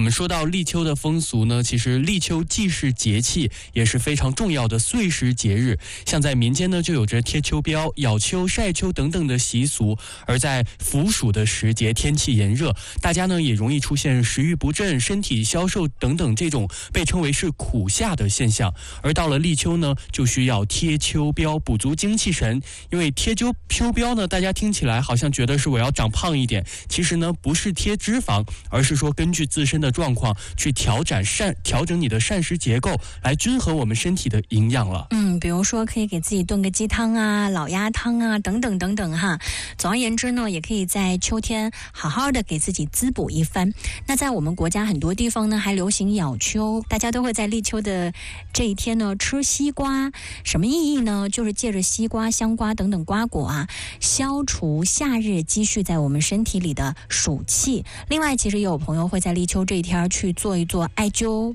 们说到立秋的风俗呢，其实立秋既是节气，也是非常重要的岁时节日。像在民间呢，就有着贴秋膘、咬秋、晒秋等等的习俗。而在伏暑的时节，天气炎热，大家呢也容易出现食欲不振、身体消瘦等等这种被称为是苦夏的现象。而到了立秋呢，就需要贴秋膘，补足精气神。因为贴秋膘呢，大家听起来好像觉得是我要长胖一点，其实呢不是贴脂肪，而是说根据自身的状况去调整你的膳食结构，来均衡我们身体的营养了。 比如说可以给自己炖个鸡汤啊、老鸭汤啊等等等等哈。总而言之呢，也可以在秋天好好的给自己滋补一番。那在我们国家很多地方呢，还流行咬秋，大家都会在立秋的这一天呢吃西瓜。什么意义呢？就是借着西瓜、香瓜等等瓜果啊，消除夏日积蓄在我们身体里的暑气。另外，其实也有朋友会在立秋这一天去做一做艾灸，